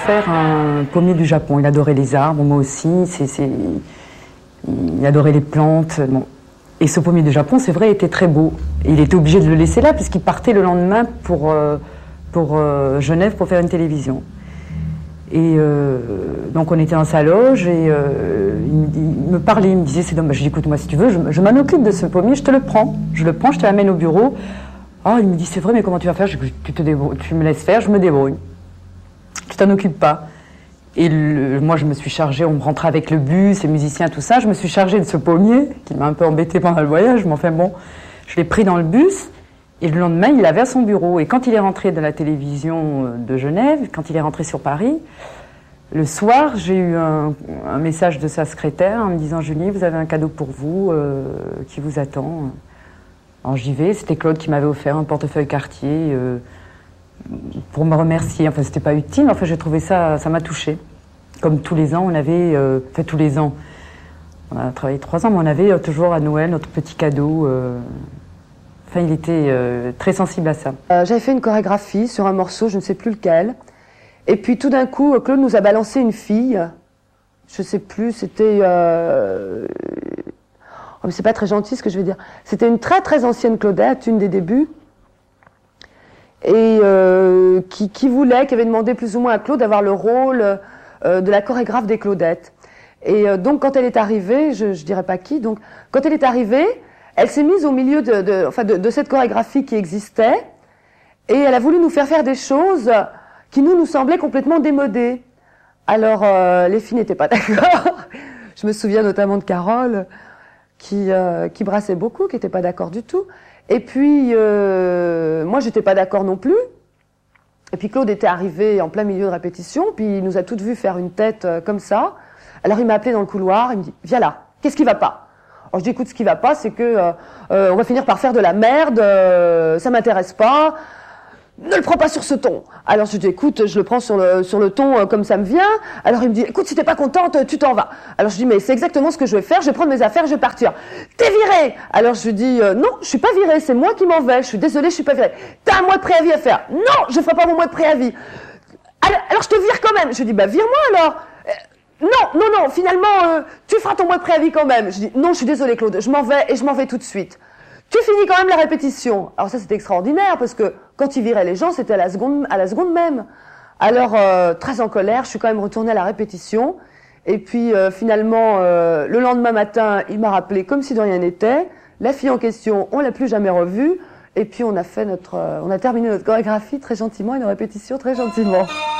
faire un pommier du Japon. Il adorait les arbres, moi aussi. Il adorait les plantes. Bon. Et ce pommier du Japon, c'est vrai, était très beau. Et il était obligé de le laisser là, puisqu'il partait le lendemain pour Genève pour faire une télévision. Et donc on était dans sa loge et il me parlait, il me disait c'est dommage. Je dis écoute, moi si tu veux, je m'en occupe de ce pommier, je te le prends. Je le prends, je te l'amène au bureau. Oh, il me dit c'est vrai, mais comment tu vas faire? Je dis tu me laisses faire, je me débrouille. Tu t'en occupes pas. Et moi je me suis chargée, on me rentrait avec le bus, les musiciens, tout ça. Je me suis chargée de ce pommier qui m'a un peu embêtée pendant le voyage, mais enfin bon, je l'ai pris dans le bus. Et le lendemain, il l'avait à son bureau. Et quand il est rentré de la télévision de Genève, quand il est rentré sur Paris, le soir, j'ai eu un message de sa secrétaire en me disant « Julie, vous avez un cadeau pour vous qui vous attend. » Alors j'y vais, c'était Claude qui m'avait offert un portefeuille Cartier pour me remercier. Enfin, c'était pas utile, mais enfin, j'ai trouvé ça m'a touchée. Comme tous les ans, on avait... enfin, tous les ans. On a travaillé 3 ans, mais on avait toujours à Noël notre petit cadeau... Enfin, il était très sensible à ça. J'avais fait une chorégraphie sur un morceau, je ne sais plus lequel. Et puis tout d'un coup, Claude nous a balancé une fille. Je ne sais plus, c'était... Oh, mais c'est pas très gentil ce que je vais dire. C'était une très très ancienne Claudette, une des débuts. Et qui voulait, qui avait demandé plus ou moins à Claude d'avoir le rôle de la chorégraphe des Claudettes. Et donc quand elle est arrivée, je dirais pas qui, donc quand elle est arrivée, elle s'est mise au milieu de cette chorégraphie qui existait et elle a voulu nous faire des choses qui nous semblaient complètement démodées. Alors, les filles n'étaient pas d'accord. Je me souviens notamment de Carole qui brassait beaucoup, qui n'était pas d'accord du tout. Et puis, moi, j'étais pas d'accord non plus. Et puis Claude était arrivé en plein milieu de répétition, puis il nous a toutes vues faire une tête comme ça. Alors il m'a appelé dans le couloir, il me dit « Viens là, qu'est-ce qui va pas ?» Alors je dis écoute, ce qui va pas, c'est que on va finir par faire de la merde, ça m'intéresse pas. Ne le prends pas sur ce ton. Alors je dis écoute, je le prends sur le ton comme ça me vient. Alors il me dit écoute, si t'es pas contente, tu t'en vas. Alors je dis mais c'est exactement ce que je vais faire. Je vais prendre mes affaires, je vais partir. T'es virée. Alors je dis non, je suis pas virée, c'est moi qui m'en vais. Je suis désolée, je suis pas virée. T'as un mois de préavis à faire. Non, je ferai pas mon mois de préavis. Alors je te vire quand même. Je dis bah vire-moi alors. Non, finalement, tu feras ton mois de préavis quand même. Je dis, non, je suis désolée, Claude, je m'en vais et je m'en vais tout de suite. Tu finis quand même la répétition. Alors ça, c'était extraordinaire parce que quand il virait les gens, c'était à la seconde même. Alors, très en colère, je suis quand même retournée à la répétition. Et puis, finalement, le lendemain matin, il m'a rappelé comme si de rien n'était. La fille en question, on l'a plus jamais revue. Et puis, on a terminé notre chorégraphie très gentiment et nos répétitions très gentiment.